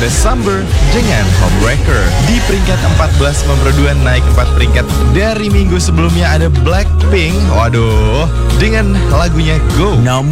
ada Summer dengan Homebreaker. Di peringkat 14 nomor 2 naik 4 peringkat dari minggu sebelumnya ada Blackpink. Waduh, dengan lagunya Go.